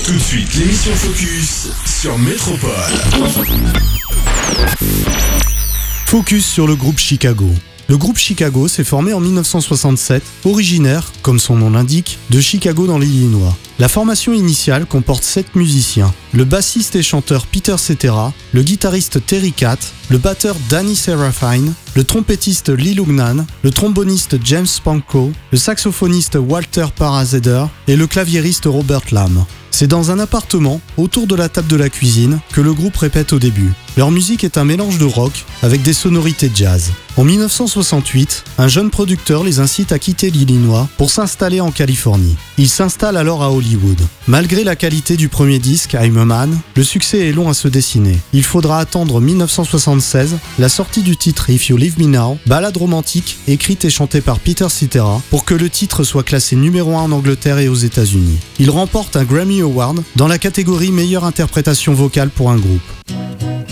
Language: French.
Tout de suite, l'émission Focus sur Métropole. Focus sur le groupe Chicago. Le groupe Chicago s'est formé en 1967, originaire, comme son nom l'indique, de Chicago dans l'Illinois. La formation initiale comporte 7 musiciens. Le bassiste et chanteur Peter Cetera, le guitariste Terry Kath, le batteur Danny Serafine, le trompettiste Lee Lugnan, le tromboniste James Pankow, le saxophoniste Walter Parazeder et le claviériste Robert Lamb. C'est dans un appartement, autour de la table de la cuisine, que le groupe répète au début. Leur musique est un mélange de rock avec des sonorités jazz. En 1968, un jeune producteur les incite à quitter l'Illinois pour s'installer en Californie. Ils s'installent alors à Hollywood. Malgré la qualité du premier disque, I'm a Man, le succès est long à se dessiner. Il faudra attendre 1976, la sortie du titre If You Leave Me Now, ballade romantique écrite et chantée par Peter Cetera, pour que le titre soit classé numéro 1 en Angleterre et aux États-Unis. Il remporte un Grammy Award dans la catégorie meilleure interprétation vocale pour un groupe.